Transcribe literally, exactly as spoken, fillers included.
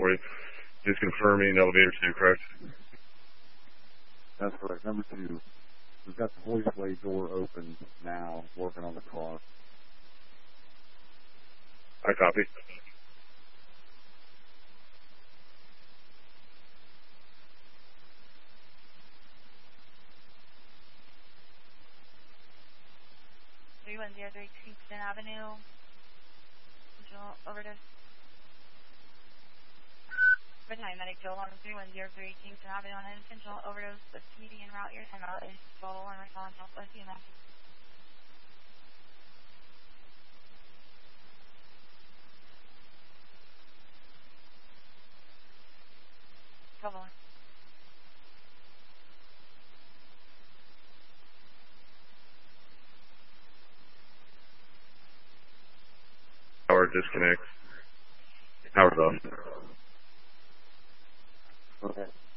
for you. Just confirming elevator two, correct? That's correct. Number two, we've got the hoistway door open now, working on the car. I copy. three one zero three Kingston Avenue. Visual overdose. Midnight medic Joe on three one zero three Kingston Avenue on an intentional overdose with P D en route. Your timeout is total and response Southwest E M S. Trouble. Power disconnect. Power's off. Okay.